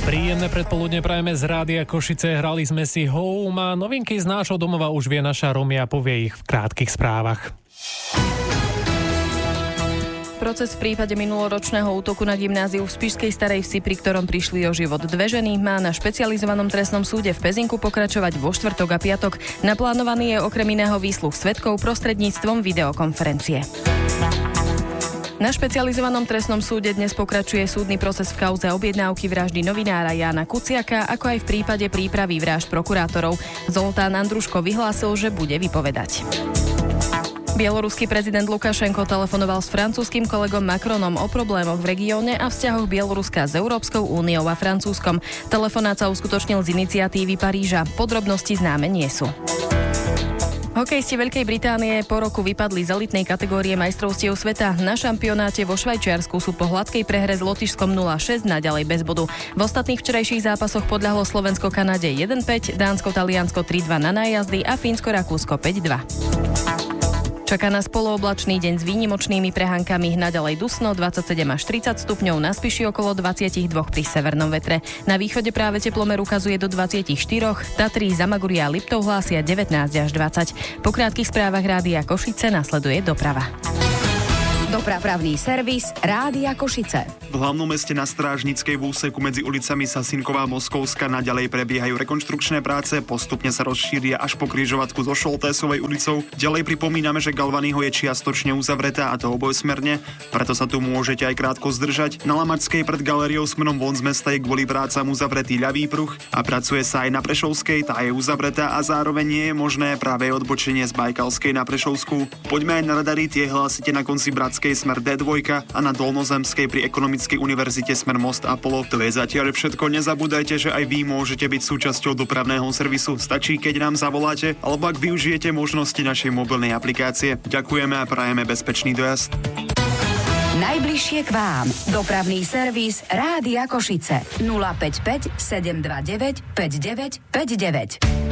Príjemné predpoludne prajeme z Rádia Košice. Hrali sme si Home a novinky z nášho domova už vie naša Romia, povie ich v krátkych správach. Proces v prípade minuloročného útoku na gymnáziu v Spišskej Starej Vsi, pri ktorom prišli o život dve ženy, má na špecializovanom trestnom súde v Pezinku pokračovať vo štvrtok a piatok. Naplánovaný je okrem iného výsluch svedkov prostredníctvom videokonferencie. Na špecializovanom trestnom súde dnes pokračuje súdny proces v kauze objednávky vraždy novinára Jána Kuciaka, ako aj v prípade prípravy vražd prokurátorov. Zoltán Andruško vyhlásil, že bude vypovedať. Bieloruský prezident Lukašenko telefonoval s francúzskym kolegom Macronom o problémoch v regióne a vzťahoch Bieloruska s Európskou úniou a Francúzskom. Telefonát sa uskutočnil z iniciatívy Paríža. Podrobnosti známe nie sú. Hokejisti Veľkej Británie po roku vypadli z elitnej kategórie majstrovstiev sveta. Na šampionáte vo Švajčiarsku sú po hladkej prehre s Lotyšskom 0-6 naďalej bez bodu. V ostatných včerajších zápasoch podľahlo Slovensko Kanade 1-5, Dánsko Taliansko 3-2 na nájazdy a Fínsko Rakúsko 5-2. Čaká nás polooblačný deň s výnimočnými prehánkami, naďalej dusno 27 až 30 stupňov, na Spiši okolo 22 pri severnom vetre. Na východe práve teplomer ukazuje do 24, Tatry, Zamaguria a Liptov hlásia 19 až 20. Po krátkych správach Rádia Košice nasleduje doprava. Dopravný servis Rádia Košice. V hlavnom meste na Strážnickej v úseku medzi ulicami Sasinková a Moskovská naďalej prebiehajú rekonštrukčné práce, postupne sa rozšíria až po križovatku so Šoltésovej ulicou. Ďalej pripomíname, že Galvanyho je čiastočne uzavretá, a to obojsmerne, preto sa tu môžete aj krátko zdržať. Na Lamačskej pred galériou smerom von z mesta je kvôli prácam uzavretý ľavý pruh a pracuje sa aj na Prešovskej, tá je uzavretá a zároveň nie je možné práve odbočenie z Bajkalskej na Prešovskú. Poďme aj na radary, tie hlásite na konci Bratskej smer D2 a na Dolnozemskej pri Ekonomickej univerzite smer Most Apollo. To je zatiaľ všetko. Nezabúdajte, že aj vy môžete byť súčasťou dopravného servisu. Stačí, keď nám zavoláte alebo ak využijete možnosti našej mobilnej aplikácie. Ďakujeme a prajeme bezpečný dojazd. Najbližšie k vám. Dopravný servis Rádia Košice. 055 729 5959.